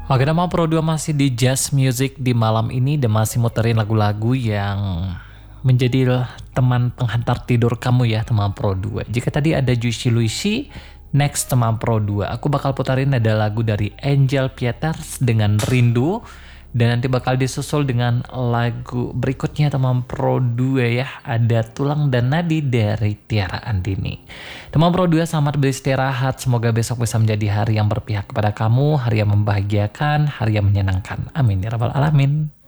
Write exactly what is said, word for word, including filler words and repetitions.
Oke, nama Pro dua masih di Jazz Music di malam ini dan masih muterin lagu-lagu yang menjadi teman penghantar tidur kamu ya teman Pro dua. Jika tadi ada Juicy Luicy, next teman Pro dua aku bakal putarin ada lagu dari Angel Pieters dengan Rindu. Dan nanti bakal disusul dengan lagu berikutnya teman Pro dua ya. Ada Tulang dan Nadi dari Tiara Andini. Teman Pro dua selamat beristirahat. Semoga besok bisa menjadi hari yang berpihak kepada kamu. Hari yang membahagiakan, hari yang menyenangkan. Amin ya rabbal alamin.